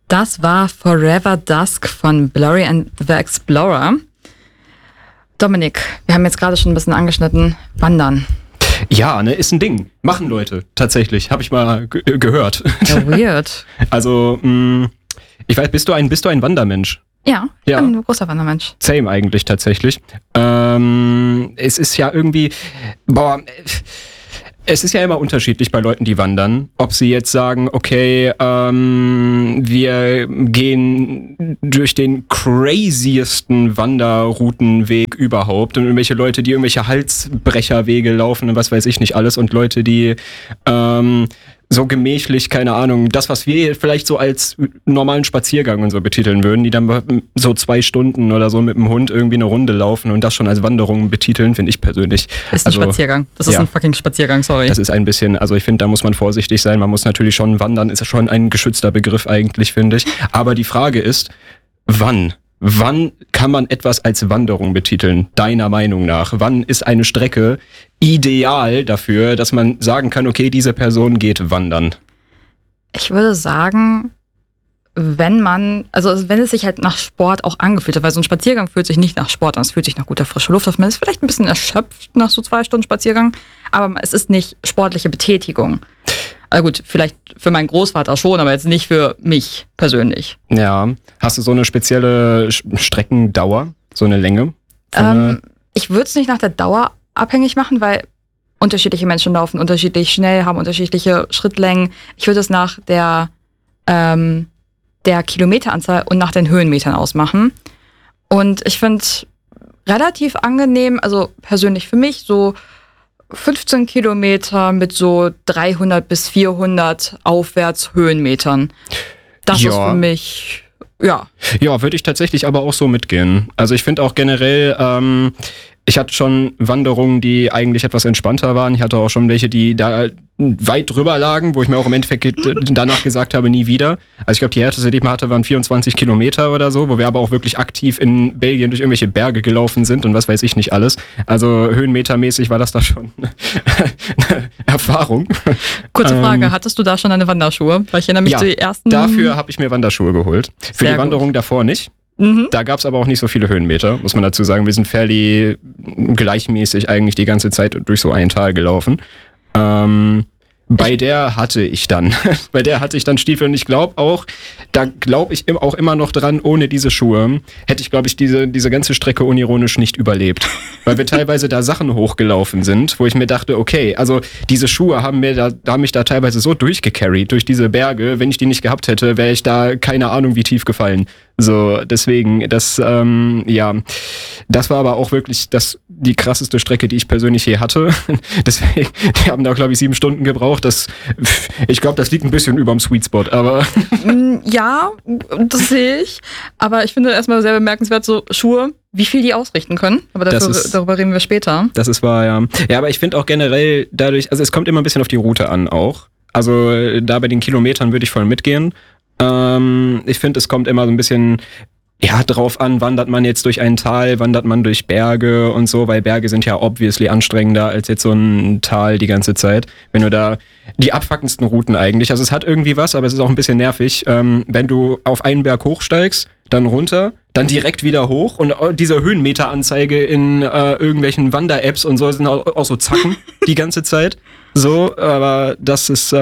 Das war Forever Dusk von Blurry and the Explorer. Dominik, wir haben jetzt gerade schon ein bisschen angeschnitten. Wandern. Ja, ne, ist ein Ding. Machen Leute, tatsächlich. Habe ich mal gehört. Ja, weird. Also, ich weiß, bist du ein Wandermensch? Ja, ich bin ein großer Wandermensch. Same eigentlich, tatsächlich. Es ist ja irgendwie, es ist ja immer unterschiedlich bei Leuten, die wandern. Ob sie jetzt sagen, okay, wir gehen durch den craziesten Wanderroutenweg überhaupt und irgendwelche Leute, die irgendwelche Halsbrecherwege laufen und was weiß ich nicht alles und Leute, die so gemächlich, keine Ahnung, das, was wir vielleicht so als normalen Spaziergang und so betiteln würden, die dann so 2 Stunden oder so mit dem Hund irgendwie eine Runde laufen und das schon als Wanderung betiteln, finde ich persönlich. Ist ein Spaziergang. Das ist ein fucking Spaziergang, sorry. Das ist ein bisschen, also ich finde, da muss man vorsichtig sein. Man muss natürlich schon wandern, ist schon ein geschützter Begriff eigentlich, finde ich. Aber die Frage ist, wann? Wann kann man etwas als Wanderung betiteln, deiner Meinung nach? Wann ist eine Strecke ideal dafür, dass man sagen kann, okay, diese Person geht wandern? Ich würde sagen, wenn es sich halt nach Sport auch angefühlt hat, weil so ein Spaziergang fühlt sich nicht nach Sport an, es fühlt sich nach guter frischer Luft an. Man ist vielleicht ein bisschen erschöpft nach so 2 Stunden Spaziergang, aber es ist nicht sportliche Betätigung. Also gut, vielleicht für meinen Großvater schon, aber jetzt nicht für mich persönlich. Ja, hast du so eine spezielle Streckendauer, so eine Länge? Ich würde es nicht nach der Dauer abhängig machen, weil unterschiedliche Menschen laufen unterschiedlich schnell, haben unterschiedliche Schrittlängen. Ich würde es nach der Kilometeranzahl und nach den Höhenmetern ausmachen. Und ich finde relativ angenehm, also persönlich für mich, so 15 Kilometer mit so 300 bis 400 aufwärts Höhenmetern. Das ist für mich, ja. Ja, würde ich tatsächlich aber auch so mitgehen. Also ich finde auch generell, ich hatte schon Wanderungen, die eigentlich etwas entspannter waren. Ich hatte auch schon welche, die da weit drüber lagen, wo ich mir auch im Endeffekt danach gesagt habe, nie wieder. Also ich glaube, die härteste, die ich mal hatte, waren 24 Kilometer oder so, wo wir aber auch wirklich aktiv in Belgien durch irgendwelche Berge gelaufen sind und was weiß ich nicht alles. Also höhenmetermäßig war das da schon eine Erfahrung. Kurze Frage, hattest du da schon eine Wanderschuhe? Weil ich erinnere mich die ersten... Dafür habe ich mir Wanderschuhe geholt. Für die Wanderung davor nicht. Da gab es aber auch nicht so viele Höhenmeter, muss man dazu sagen. Wir sind fairly gleichmäßig eigentlich die ganze Zeit durch so ein Tal gelaufen. Bei der hatte ich dann Stiefel und ich glaube auch, da glaube ich auch immer noch dran, ohne diese Schuhe hätte ich, glaube ich, diese ganze Strecke unironisch nicht überlebt. Weil wir teilweise da Sachen hochgelaufen sind, wo ich mir dachte, okay, also diese Schuhe haben mich da teilweise so durchgecarried durch diese Berge, wenn ich die nicht gehabt hätte, wäre ich da keine Ahnung wie tief gefallen. So, deswegen, das war aber auch wirklich die krasseste Strecke, die ich persönlich je hatte. Deswegen, die haben da, glaube ich, 7 Stunden gebraucht. Ich glaube, das liegt ein bisschen überm Sweet Spot, aber... Ja, das sehe ich. Aber ich finde erstmal sehr bemerkenswert, so Schuhe, wie viel die ausrichten können. Aber darüber reden wir später. Das ist wahr, ja. Ja, aber ich finde auch generell dadurch, also es kommt immer ein bisschen auf die Route an auch. Also da bei den Kilometern würde ich voll mitgehen. Ich finde, es kommt immer so ein bisschen drauf an, wandert man jetzt durch ein Tal, wandert man durch Berge und so, weil Berge sind ja obviously anstrengender als jetzt so ein Tal die ganze Zeit. Wenn du da die abfuckendsten Routen eigentlich, also es hat irgendwie was, aber es ist auch ein bisschen nervig, wenn du auf einen Berg hochsteigst, dann runter, dann direkt wieder hoch und diese Höhenmeteranzeige in irgendwelchen Wander-Apps und so sind auch so Zacken die ganze Zeit. So, aber das ist,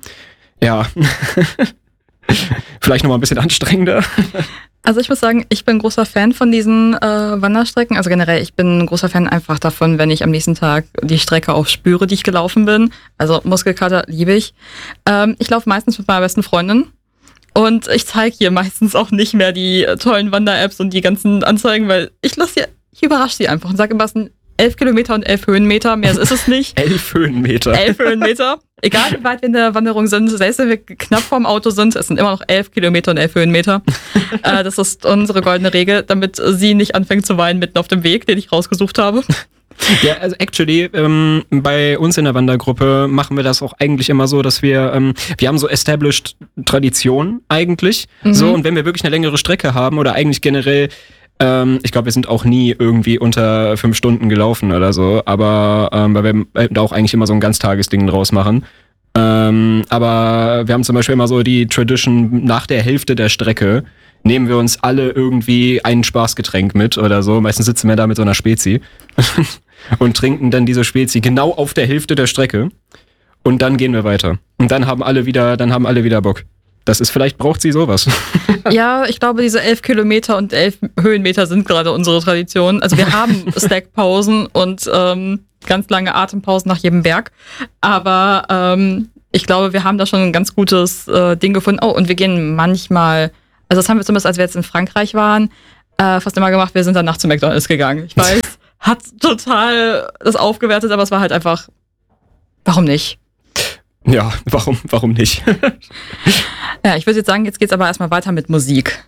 vielleicht nochmal ein bisschen anstrengender. Also ich muss sagen, ich bin großer Fan von diesen Wanderstrecken. Also generell, ich bin ein großer Fan einfach davon, wenn ich am nächsten Tag die Strecke auch spüre, die ich gelaufen bin. Also Muskelkater liebe ich. Ich laufe meistens mit meiner besten Freundin. Und ich zeige hier meistens auch nicht mehr die tollen Wander-Apps und die ganzen Anzeigen, weil ich überrasche sie einfach und sage immer, es sind 11 Kilometer und 11 Höhenmeter, mehr ist es nicht. 11 Höhenmeter. 11 Höhenmeter. Egal wie weit wir in der Wanderung sind, selbst wenn wir knapp vorm Auto sind, es sind immer noch 11 Kilometer und 11 Höhenmeter. Das ist unsere goldene Regel, damit sie nicht anfängt zu weinen mitten auf dem Weg, den ich rausgesucht habe. Ja, also actually, bei uns in der Wandergruppe machen wir das auch eigentlich immer so, dass wir haben so established Tradition eigentlich. So, und wenn wir wirklich eine längere Strecke haben oder eigentlich generell, ich glaube, wir sind auch nie irgendwie unter 5 Stunden gelaufen oder so, aber weil wir da auch eigentlich immer so ein Ganztagesding draus machen. Aber wir haben zum Beispiel immer so die Tradition, nach der Hälfte der Strecke nehmen wir uns alle irgendwie ein Spaßgetränk mit oder so. Meistens sitzen wir da mit so einer Spezi und trinken dann diese Spezi genau auf der Hälfte der Strecke. Und dann gehen wir weiter. Und dann haben alle wieder Bock. Das ist, vielleicht braucht sie sowas. Ja, ich glaube, diese 11 Kilometer und 11 Höhenmeter sind gerade unsere Tradition. Also wir haben Snackpausen und ganz lange Atempausen nach jedem Berg. Aber ich glaube, wir haben da schon ein ganz gutes Ding gefunden. Oh, und wir gehen manchmal, also das haben wir zumindest, als wir jetzt in Frankreich waren, fast immer gemacht, wir sind danach zu McDonald's gegangen. Ich weiß, hat total das aufgewertet, aber es war halt einfach, warum nicht? Ja, warum nicht? Ja, ich würde jetzt sagen, jetzt geht's aber erstmal weiter mit Musik.